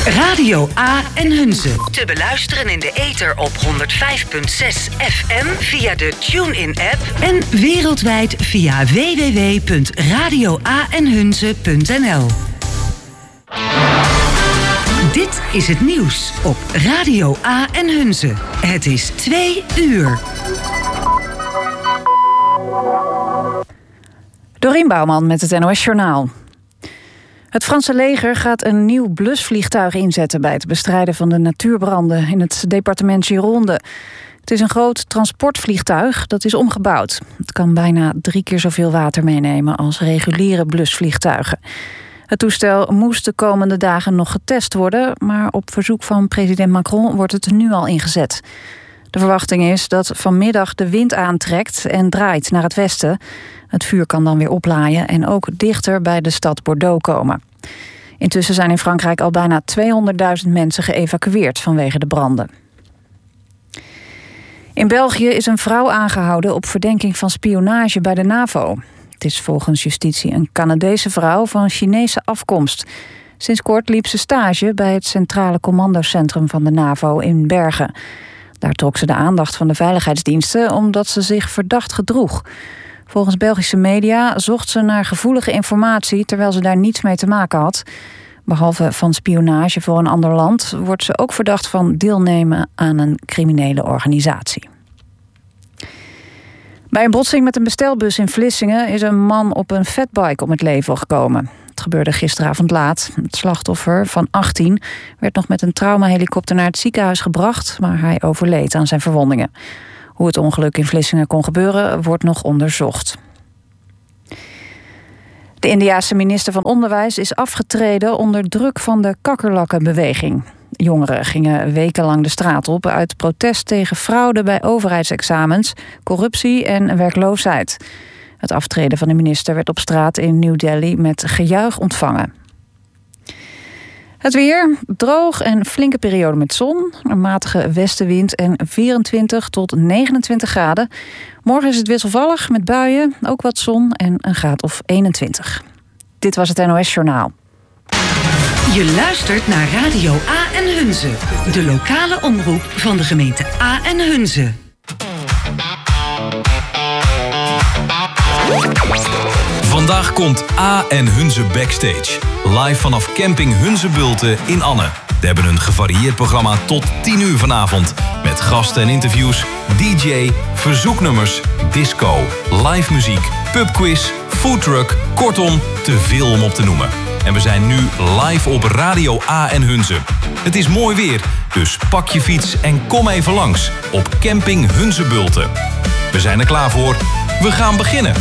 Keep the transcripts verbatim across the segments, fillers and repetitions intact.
Radio A en Hunze. Te beluisteren in de ether op honderd vijf komma zes F M via de TuneIn-app en wereldwijd via w w w punt radio a en hunze punt n l. Dit is het nieuws op Radio A en Hunze. Het is twee uur. Dorien Bouwman met het N O S Journaal. Het Franse leger gaat een nieuw blusvliegtuig inzetten bij het bestrijden van de natuurbranden in het departement Gironde. Het is een groot transportvliegtuig dat is omgebouwd. Het kan bijna drie keer zoveel water meenemen als reguliere blusvliegtuigen. Het toestel moest de komende dagen nog getest worden, maar op verzoek van president Macron wordt het nu al ingezet. De verwachting is dat vanmiddag de wind aantrekt en draait naar het westen. Het vuur kan dan weer oplaaien en ook dichter bij de stad Bordeaux komen. Intussen zijn in Frankrijk al bijna tweehonderdduizend mensen geëvacueerd vanwege de branden. In België is een vrouw aangehouden op verdenking van spionage bij de NAVO. Het is volgens justitie een Canadese vrouw van Chinese afkomst. Sinds kort liep ze stage bij het Centrale Commandocentrum van de NAVO in Bergen. Daar trok ze de aandacht van de veiligheidsdiensten omdat ze zich verdacht gedroeg. Volgens Belgische media zocht ze naar gevoelige informatie terwijl ze daar niets mee te maken had. Behalve van spionage voor een ander land wordt ze ook verdacht van deelnemen aan een criminele organisatie. Bij een botsing met een bestelbus in Vlissingen is een man op een fatbike om het leven gekomen. Het gebeurde gisteravond laat. Het slachtoffer van achttien werd nog met een traumahelikopter naar het ziekenhuis gebracht, maar hij overleed aan zijn verwondingen. Hoe het ongeluk in Vlissingen kon gebeuren, wordt nog onderzocht. De Indiase minister van Onderwijs is afgetreden onder druk van de kakkerlakkenbeweging. Jongeren gingen wekenlang de straat op uit protest tegen fraude bij overheidsexamens, corruptie en werkloosheid. Het aftreden van de minister werd op straat in New Delhi met gejuich ontvangen. Het weer, droog en flinke periode met zon, een matige westenwind en vierentwintig tot negenentwintig graden. Morgen is het wisselvallig met buien, ook wat zon en een graad of eenentwintig. Dit was het N O S Journaal. Je luistert naar Radio A en Hunze, de lokale omroep van de gemeente A en Hunze. Vandaag komt A en Hunze Backstage. Live vanaf camping Hunze-Bulten in Anne. We hebben een gevarieerd programma tot tien uur vanavond. Met gasten en interviews, D J, verzoeknummers, disco, live muziek, pubquiz, foodtruck. Kortom, te veel om op te noemen. En we zijn nu live op Radio A en Hunze. Het is mooi weer, dus pak je fiets en kom even langs op camping Hunze-Bulten. We zijn er klaar voor. We gaan beginnen.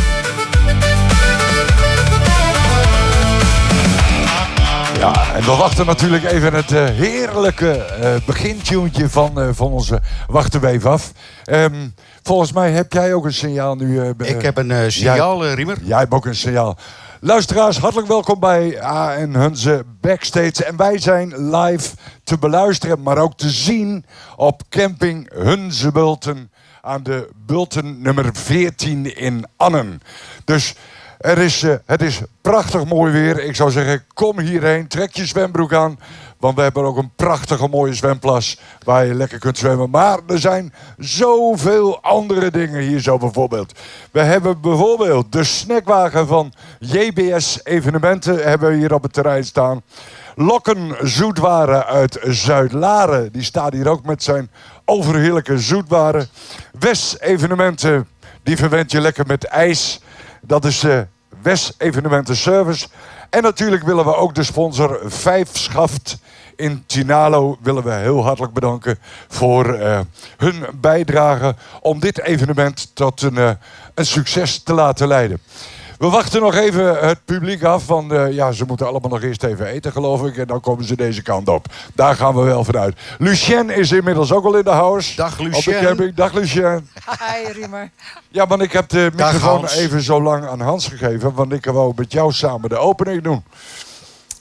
Ja, en we wachten natuurlijk even het uh, heerlijke uh, begintuntje van, uh, van onze Wachten we even af. Um, volgens mij heb jij ook een signaal nu. Uh, Ik heb een uh, signaal, jij, uh, Riemer. Jij hebt ook een signaal. Luisteraars, hartelijk welkom bij A en Hunze Backstage. En wij zijn live te beluisteren, maar ook te zien op camping Hunze-Bulten aan de Bulten nummer veertien in Annen. Dus er is, uh, het is prachtig mooi weer. Ik zou zeggen, kom hierheen, trek je zwembroek aan. Want we hebben ook een prachtige mooie zwemplas waar je lekker kunt zwemmen. Maar er zijn zoveel andere dingen hier zo bijvoorbeeld. We hebben bijvoorbeeld de snackwagen van J B S Evenementen hebben we hier op het terrein staan. Lokken Zoetwaren uit Zuid-Laren. Die staat hier ook met zijn overheerlijke zoetwaren. Wes Evenementen, die verwend je lekker met ijs. Dat is uh, Wes Evenementen Service. En natuurlijk willen we ook de sponsor Vijf Schaft in Tinalo willen we heel hartelijk bedanken voor uh, hun bijdrage om dit evenement tot een, uh, een succes te laten leiden. We wachten nog even het publiek af, want uh, ja, ze moeten allemaal nog eerst even eten, geloof ik. En dan komen ze deze kant op. Daar gaan we wel vanuit. Lucien is inmiddels ook al in de house. Dag Lucien. Op de camping. Dag Lucien. Hi Riemer. Ja, want ik heb de Dag, microfoon Hans. even zo lang aan Hans gegeven, want ik wou met jou samen de opening doen. Ja, maar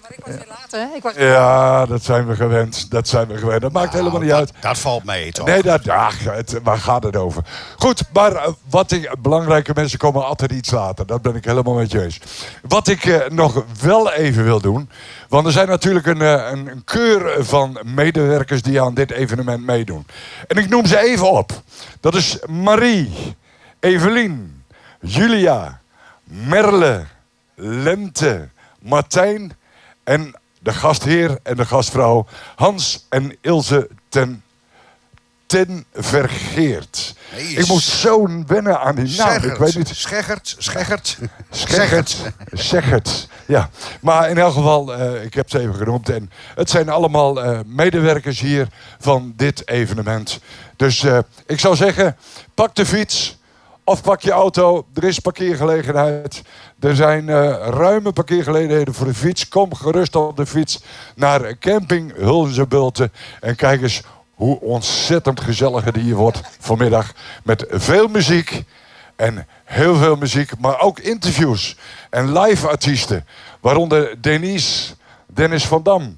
Ik was weer laat, hè? Ik was... Ja, dat zijn we gewend. Dat zijn we gewend. Dat maakt Nou, helemaal niet dat, uit. Dat valt mee, toch? Nee, dat, ach, het, waar gaat het over? Goed, maar uh, wat ik, belangrijke mensen komen altijd iets later. Dat ben ik helemaal met je eens. Wat ik uh, nog wel even wil doen. Want er zijn natuurlijk een, uh, een, een keur van medewerkers die aan dit evenement meedoen. En ik noem ze even op. Dat is Marie, Evelien, Julia, Merle, Lente, Martijn en de gastheer en de gastvrouw Hans en Ilse ten, ten Vergeert. Nee, ik moet zo wennen aan die naam. Ik weet niet. Scheggert, Scheggert. Scheggert. Scheggert. Ja, maar in elk geval, uh, ik heb ze even genoemd. En het zijn allemaal uh, medewerkers hier van dit evenement. Dus uh, ik zou zeggen, pak de fiets of pak je auto. Er is parkeergelegenheid. Er zijn uh, ruime parkeergelegenheden voor de fiets. Kom gerust op de fiets naar camping Hunze-Bulten. En kijk eens hoe ontzettend gezellig het hier wordt vanmiddag. Met veel muziek. En heel veel muziek, maar ook interviews. En live artiesten. Waaronder Denise, Dennis van Dam.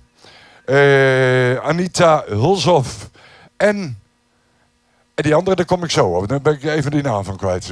Uh, Anita Hulshoff. En, en die andere, daar kom ik zo op. Dan ben ik even die naam van kwijt.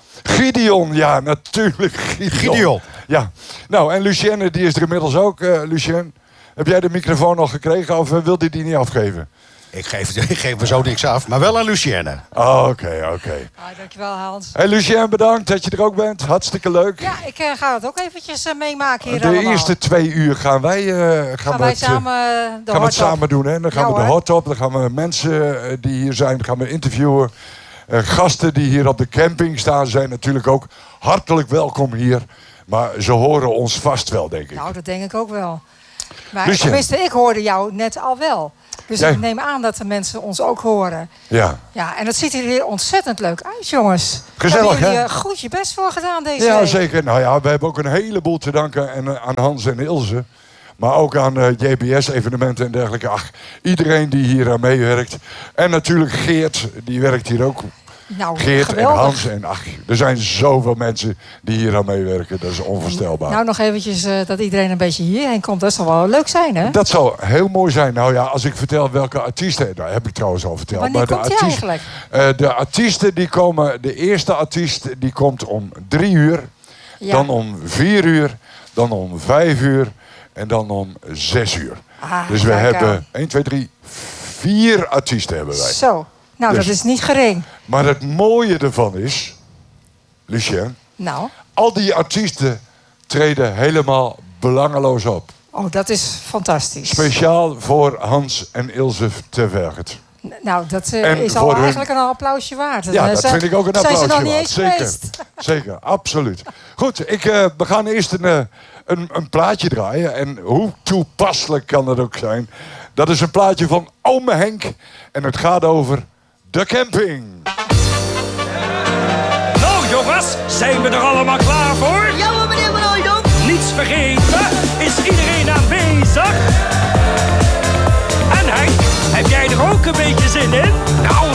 Gideon, ja, natuurlijk. Gideon. Gideon. Ja. Nou, en Lucienne, die is er inmiddels ook. Uh, Lucienne, heb jij de microfoon al gekregen of uh, wilde die niet afgeven? Ik geef, ik geef er zo niks af, maar wel aan Lucienne. Oké, oh, oké. Okay, okay. Ah, dankjewel, Hans. Hey Lucienne, bedankt dat je er ook bent. Hartstikke leuk. Ja, ik uh, ga het ook eventjes uh, meemaken hier De allemaal. eerste twee uur gaan wij, uh, gaan gaan we wij het, samen uh, de gaan we het samen op. doen. Hè? Dan gaan ja, we de hoor. hot op. Dan gaan we mensen uh, die hier zijn gaan we interviewen. Uh, gasten die hier op de camping staan zijn natuurlijk ook hartelijk welkom hier. Maar ze horen ons vast wel, denk ik. Nou, dat denk ik ook wel. Maar Lucienne. tenminste, ik hoorde jou net al wel. Dus Jij? ik neem aan dat de mensen ons ook horen. Ja. Ja, en dat ziet er hier ontzettend leuk uit, jongens. Gezellig, Hebben jullie hè? uh, goed je best voor gedaan deze Ja, week. zeker. Nou ja, we hebben ook een heleboel te danken en, uh, aan Hans en Ilse. Maar ook aan uh, J B S-evenementen en dergelijke. Ach, iedereen die hier aan meewerkt. En natuurlijk Geert, die werkt hier ook. Nou, Geert geweldig. en Hans. En ach, er zijn zoveel mensen die hier aan meewerken. Dat is onvoorstelbaar. Nou, nog eventjes uh, dat iedereen een beetje hierheen komt. Dat zal wel leuk zijn, hè? Dat zou heel mooi zijn. Nou ja, als ik vertel welke artiesten... Dat heb ik trouwens al verteld. Wanneer maar de komt die artiest- eigenlijk? Uh, de artiesten die komen... De eerste artiest die komt om drie uur. Ja. Dan om vier uur. Dan om vijf uur. En dan om zes uur. Ah, dus we kijk hebben aan. één, twee, drie, vier artiesten hebben wij. Zo. Nou, Dus- dat is niet gering. Maar het mooie ervan is... Lucien, Nou, al die artiesten treden helemaal belangeloos op. oh, dat is fantastisch. Speciaal voor Hans en Ilse ter Vergert. N- Nou, dat uh, En is voor al hun- eigenlijk een applausje waard. Ja, Uh, dat zijn- vind ik ook een Zijn applausje ze nog niet waard. eens Zeker, geweest? zeker, absoluut. Goed, ik, uh, we gaan eerst een, uh, een, een plaatje draaien. En hoe toepasselijk kan dat ook zijn? Dat is een plaatje van Ome Henk. En het gaat over de camping. Nou jongens, zijn we er allemaal klaar voor? Ja, maar meneer Van Hooijdonk. Niets vergeten, is iedereen aanwezig?